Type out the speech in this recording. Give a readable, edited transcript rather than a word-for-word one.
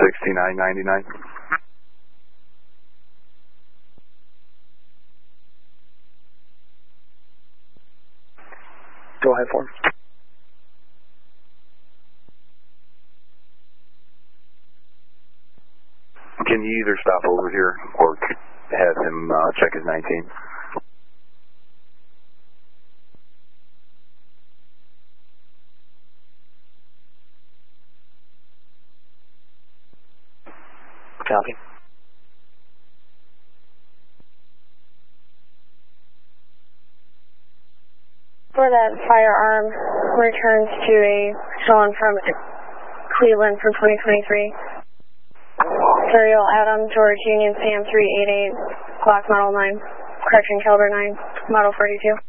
6999. Go ahead for him. Can you either stop over here or have him check his 19? Copy. For that firearm returns to a stolen from Cleveland from 2023. Serial Adam George Union Sam 388, Glock Model 9, correction caliber 9, Model 42.